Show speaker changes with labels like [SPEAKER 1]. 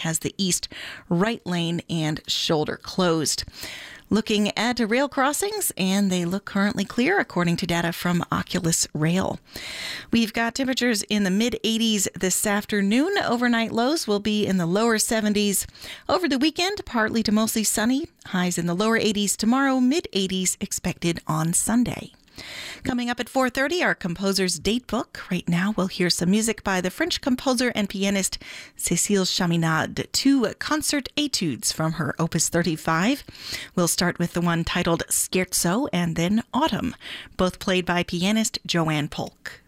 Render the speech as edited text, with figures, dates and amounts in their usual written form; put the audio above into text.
[SPEAKER 1] has the east right lane and shoulder closed. Looking at rail crossings, and they look currently clear according to data from Oculus Rail. We've got temperatures in the mid-80s this afternoon. Overnight lows will be in the lower 70s. Over the weekend, partly to mostly sunny. Highs in the lower 80s tomorrow, mid-80s expected on Sunday. Coming up at 4:30, our composer's date book. Right now, we'll hear some music by the French composer and pianist Cécile Chaminade, 2 concert etudes from her Opus 35. We'll start with the one titled Scherzo and then Autumn, both played by pianist Joanne Polk.